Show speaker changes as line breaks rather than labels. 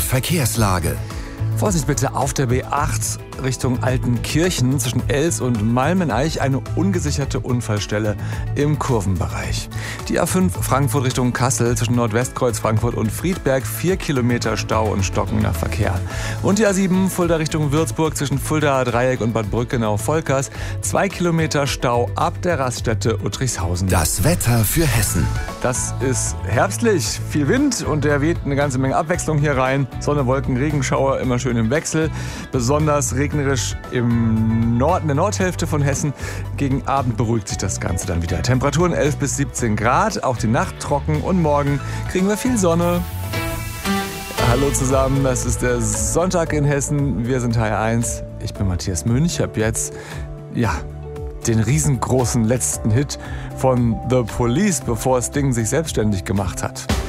Verkehrslage.
Vorsicht bitte auf der B8 Richtung Altenkirchen zwischen Els und Malmeneich eine ungesicherte Unfallstelle im Kurvenbereich. Die A5 Frankfurt Richtung Kassel zwischen Nordwestkreuz Frankfurt und Friedberg 4 Kilometer Stau und stockender Verkehr. Und die A7 Fulda Richtung Würzburg zwischen Fulda Dreieck und Bad Brückenau-Volkers 2 Kilometer Stau ab der Raststätte Uttrichshausen.
Das Wetter für Hessen.
Das ist herbstlich, viel Wind und der weht eine ganze Menge Abwechslung hier rein. Sonne, Wolken, Regenschauer, immer schön im Wechsel. Besonders regnerisch im Norden, der Nordhälfte von Hessen. Gegen Abend beruhigt sich das Ganze dann wieder. Temperaturen 11 bis 17 Grad, auch die Nacht trocken und morgen kriegen wir viel Sonne. Hallo zusammen, das ist der Sonntag in Hessen. Wir sind HR1. Ich bin Matthias Münch. Ich habe jetzt, den riesengroßen letzten Hit von The Police, bevor Sting sich selbstständig gemacht hat.